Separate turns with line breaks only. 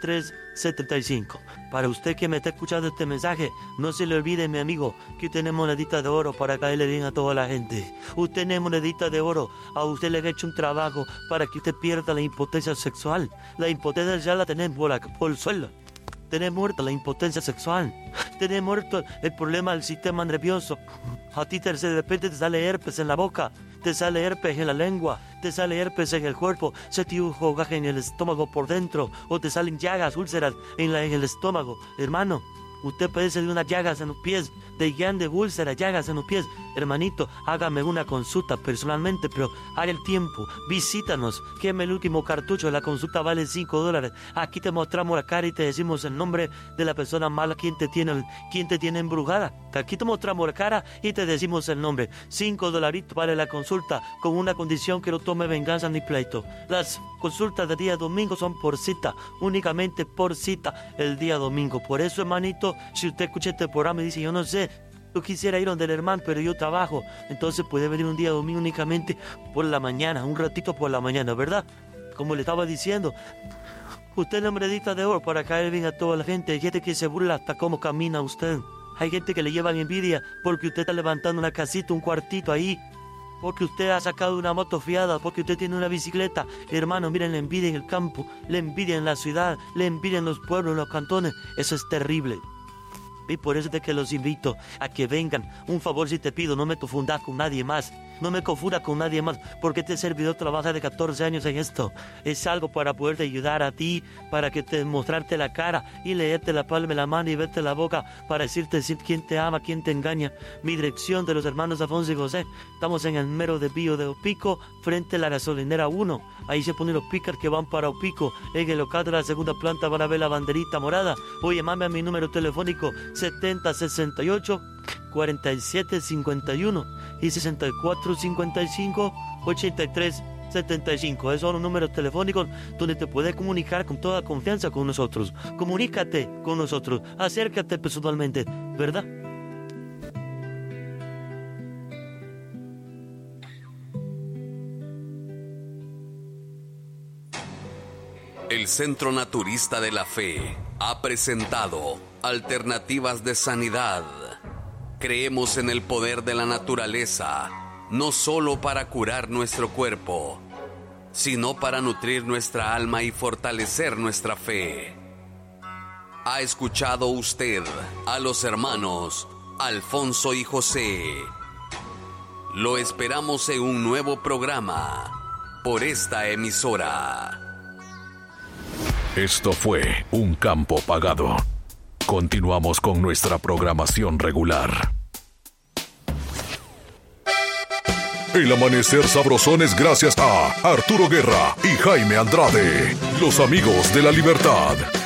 8375. Para usted que me está escuchando este mensaje, no se le olvide, mi amigo, que usted es monedita de oro para caerle bien a toda la gente. Usted es monedita de oro. A usted le han hecho un trabajo para que usted pierda la impotencia sexual. La impotencia ya la tenemos por el suelo. Tenés muerta la impotencia sexual. Tenés muerto el problema del sistema nervioso. A ti de repente te sale herpes en la boca, te sale herpes en la lengua, te sale herpes en el cuerpo, se te jugaje en el estómago por dentro, o te salen llagas, úlceras en el estómago. Hermano, usted padece de unas llagas en los pies, de grande úlceras, llagas en los pies. Hermanito, hágame una consulta personalmente, pero haga el tiempo, visítanos, queme el último cartucho, la consulta vale $5. Aquí te mostramos la cara y te decimos el nombre de la persona mala, quien te tiene embrujada. Aquí te mostramos la cara y te decimos el nombre. $5 vale la consulta, con una condición que no tome venganza ni pleito. Las consultas de día domingo son por cita, únicamente por cita el día domingo. Por eso, hermanito, si usted escucha este programa y dice, yo no sé, yo quisiera ir donde el hermano, pero yo trabajo, entonces puede venir un día domingo únicamente por la mañana, un ratito por la mañana, ¿verdad? Como le estaba diciendo, usted es la monedita de oro para caer bien a toda la gente. Hay gente que se burla hasta cómo camina usted. Hay gente que le llevan envidia porque usted está levantando una casita, un cuartito ahí, porque usted ha sacado una moto fiada, porque usted tiene una bicicleta. Hermano, miren, la envidia en el campo, la envidia en la ciudad, la envidia en los pueblos, en los cantones. Eso es terrible. Y por eso es que los invito a que vengan. Un favor si te pido, no me confundas con nadie más. No me confundas con nadie más, porque este servidor trabaja de 14 años en esto. Es algo para poderte ayudar a ti, para que te mostrarte la cara y leerte la palma de la mano y verte la boca, para decir quién te ama, quién te engaña. Mi dirección de los hermanos Afonso y José. Estamos en el mero desvío de Opico, frente a la gasolinera 1. Ahí se ponen los pickers que van para Opico. En el local de la segunda planta van a ver la banderita morada. Oye, mame a mi número telefónico 7068 4751 y 6455 8375. Esos son los números telefónicos donde te puedes comunicar con toda confianza con nosotros. Comunícate con nosotros, acércate personalmente, ¿verdad?
El Centro Naturista de la Fe ha presentado Alternativas de Sanidad. Creemos en el poder de la naturaleza, no solo para curar nuestro cuerpo, sino para nutrir nuestra alma y fortalecer nuestra fe. ¿Ha escuchado usted a los hermanos Alfonso y José? Lo esperamos en un nuevo programa por esta emisora.
Esto fue Un Campo Pagado. Continuamos con nuestra programación regular. El amanecer sabrosón es gracias a Arturo Guerra y Jaime Andrade, los amigos de la libertad.